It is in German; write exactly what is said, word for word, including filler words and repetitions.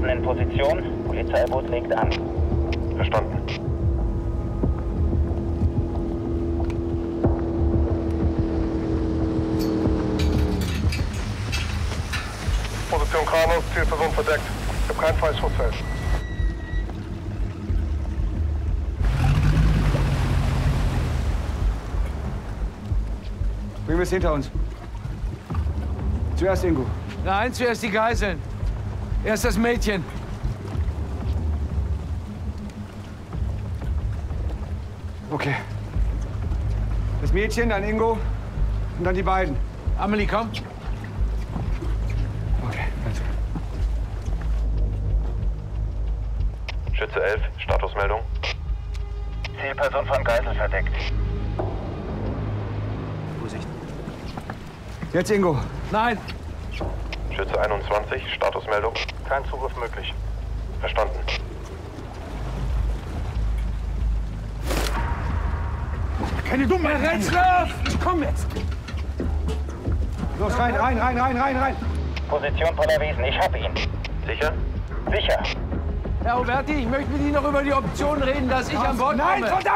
Soldaten in Position. Polizeiboot legt an. Verstanden. Position Kranos, Zielperson verdeckt. Ich habe kein Fallschutzfeld. Bringen wir es hinter uns. Zuerst Ingo. Nein, zuerst die Geiseln. Erst das Mädchen. Okay. Das Mädchen, dann Ingo und dann die beiden. Amelie, komm. Okay, ganz gut. Schütze elf, Statusmeldung. Zielperson von Geisel verdeckt. Vorsicht. Jetzt Ingo. Nein. Schütze einundzwanzig, Statusmeldung. Kein Zugriff möglich. Verstanden. Keine Dumme! Rechtslauf! Ich komm jetzt! Los, rein, rein, rein, rein, rein, rein! Position Pollerwiesen, ich hab ihn. Sicher? Sicher. Herr Oberti, ich möchte mit Ihnen noch über die Option reden, dass ich an Bord Nein, komme. verdammt!